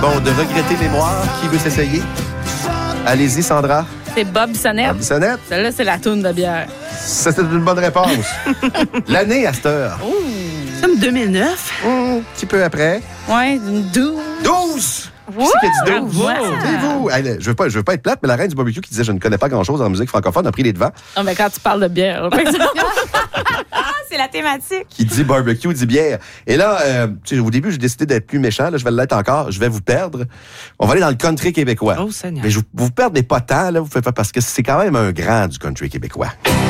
Bon, de regretter mémoire, qui veut s'essayer? Allez-y, Sandra. C'est Bob Bissonnette. Bob Bissonnette. Celle-là, c'est la toune de bière. C'est une bonne réponse. L'année à cette heure. Comme 2009. Un petit peu après. Ouais, une 12. 12! Qui c'est qui a dit 12? Wow! C'est vous. Hey, je veux pas être plate, mais la reine du barbecue qui disait je ne connais pas grand-chose en musique francophone a pris les devants. Ah, mais quand tu parles de bière, par exemple. C'est la thématique. Qui dit barbecue, dit bière. Et là, au début, j'ai décidé d'être plus méchant. Là, je vais l'être encore. Je vais vous perdre. On va aller dans le country québécois. Oh, Seigneur. Mais vous perdez pas tant, là, parce que c'est quand même un grand du country québécois.